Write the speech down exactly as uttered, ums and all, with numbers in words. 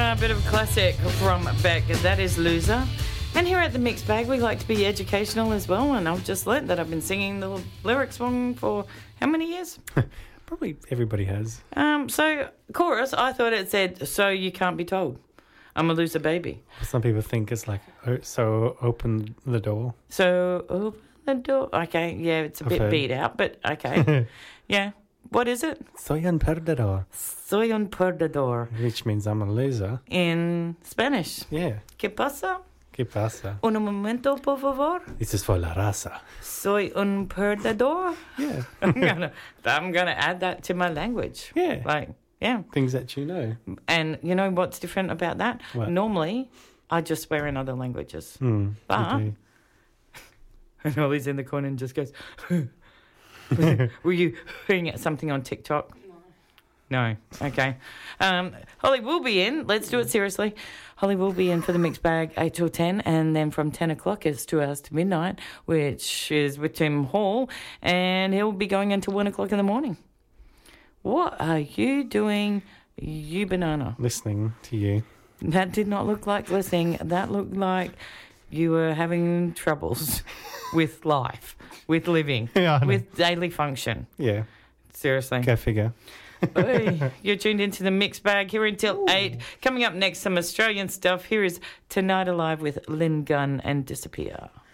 A bit of a classic from Beck. That is Loser. And here at the Mixed Bag, we like to be educational as well. And I've just learnt that I've been singing the lyrics wrong for how many years? Probably everybody has. Um, so, chorus, I thought it said, so you can't be told. I'm a loser baby. Some people think it's like, oh, so open the door. So, open the door. Okay, yeah, it's a I've bit heard. beat out, but okay. Yeah. What is it? Soy un perdedor. Soy un perdedor. Which means I'm a loser. In Spanish. Yeah. ¿Qué pasa? ¿Qué pasa? Un momento, por favor. This is for la raza. Soy un perdedor. Yeah. I'm gonna, I'm gonna add that to my language. Yeah. Like, yeah. Things that you know. And you know what's different about that? What? Normally, I just swear in other languages. Mm, But, you and Ollie's in the corner and just goes, were you hearing something on TikTok? No. Okay. Um, Holly will be in. Let's do it seriously. Holly will be in for the Mixed Bag eight till ten, and then from ten o'clock it's two hours to midnight, which is with Tim Hall, and he'll be going until one o'clock in the morning. What are you doing, you banana? Listening to you. That did not look like listening. That looked like you were having troubles with life, with living, Yeah, I know. with daily function. Yeah. Seriously. Go figure. Oi, you're tuned into the Mixed Bag here until Ooh. eight. Coming up next, some Australian stuff. Here is Tonight Alive with Lynn Gunn and Disappear.